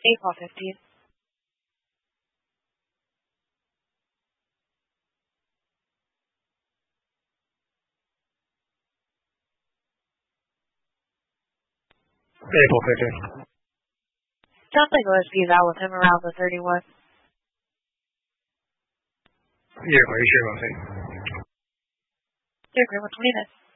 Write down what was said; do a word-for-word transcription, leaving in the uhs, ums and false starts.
April fifteenth. April fifteenth. Something O S P's out with him around the thirty-one. Yeah, 回去吧，可以。 They're agreeing with twenty-nine.